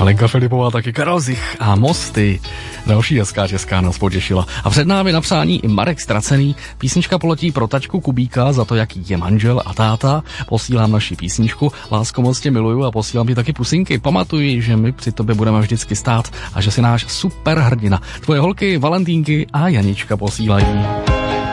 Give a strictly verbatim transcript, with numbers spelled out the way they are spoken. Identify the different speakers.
Speaker 1: Lenka Filipová, taky Karel Zich a Mosty. Další hezká česká nás potěšila. A před námi na přání i Marek Stracený. Písnička poletí pro taťku Kubíka za to, jaký je manžel a táta. Posílám naši písničku. Lásko, moc tě miluju a posílám ti taky pusinky. Pamatuj, že my při tobě budeme vždycky stát a že si náš super hrdina. Tvoje holky Valentínky a Janička posílají.